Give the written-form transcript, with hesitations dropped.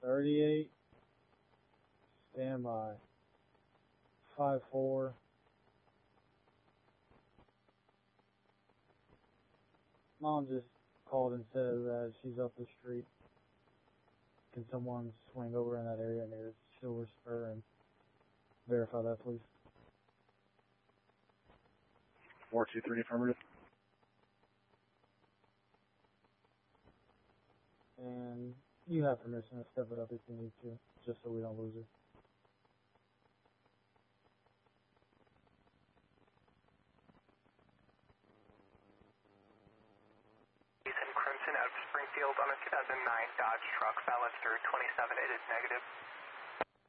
38. Stand by. 5-4. Mom just called and said that she's up the street. Can someone swing over in that area near Silver Spur and verify that, please? 423 affirmative. And you have permission to step it up if you need to, just so we don't lose her. Crimson out of Springfield on a 2009 Dodge truck, balance through 27, it is negative.